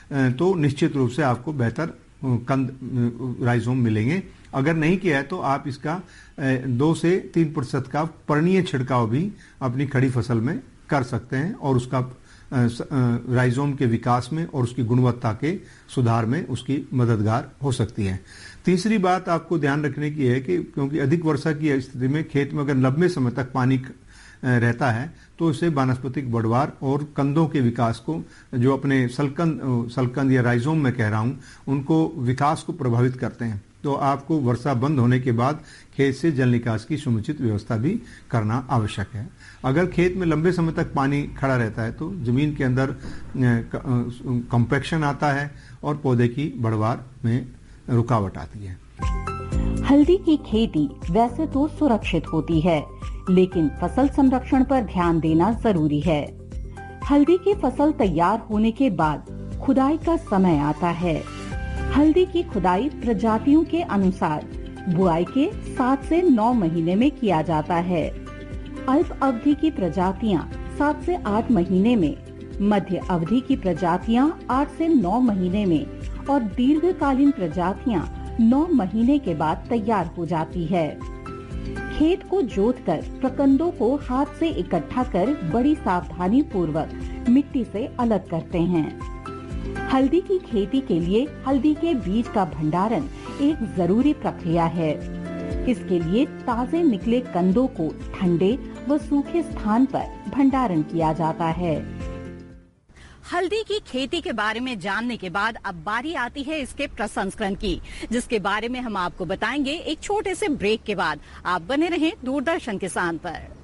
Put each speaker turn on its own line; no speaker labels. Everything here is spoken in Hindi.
तो निश्चित रूप से आपको बेहतर कंद राइजोम मिलेंगे। अगर नहीं किया है तो आप इसका 2 से 3% का पर्णीय छिड़काव भी अपनी खड़ी फसल में कर सकते हैं और उसका राइजोम के विकास में और उसकी गुणवत्ता के सुधार में उसकी मददगार हो सकती है। तीसरी बात आपको ध्यान रखने की है कि क्योंकि अधिक वर्षा की स्थिति में खेत में अगर लंबे समय तक पानी रहता है तो इससे वानस्पतिक बढ़वार और कंदों के विकास को, जो अपने सलकंद या राइजोम में कह रहा हूं, उनको विकास को प्रभावित करते हैं। तो आपको वर्षा बंद होने के बाद खेत से जल निकास की समुचित व्यवस्था भी करना आवश्यक है। अगर खेत में लंबे समय तक पानी खड़ा रहता है तो जमीन के अंदर कॉम्पैक्शन आता है और पौधे की बढ़वार में रुकावट आती है।
हल्दी की खेती वैसे तो सुरक्षित होती है, लेकिन फसल संरक्षण पर ध्यान देना जरूरी है। हल्दी की फसल तैयार होने के बाद खुदाई का समय आता है। हल्दी की खुदाई प्रजातियों के अनुसार बुआई के 7 से 9 महीने में किया जाता है। अल्प अवधि की प्रजातियां 7 से 8 महीने में, मध्य अवधि की प्रजातियां 8 से 9 महीने में और दीर्घकालीन प्रजातियां 9 महीने के बाद तैयार हो जाती है। खेत को जोतकर प्रकंदों को हाथ से इकट्ठा कर बड़ी सावधानी पूर्वक मिट्टी से अलग करते हैं। हल्दी की खेती के लिए हल्दी के बीज का भंडारण एक जरूरी प्रक्रिया है। इसके लिए ताजे निकले कंदों को ठंडे व सूखे स्थान पर भंडारण किया जाता है।
हल्दी की खेती के बारे में जानने के बाद अब बारी आती है इसके प्रसंस्करण की, जिसके बारे में हम आपको बताएंगे एक छोटे से ब्रेक के बाद। आप बने रहें दूरदर्शन किसान पर।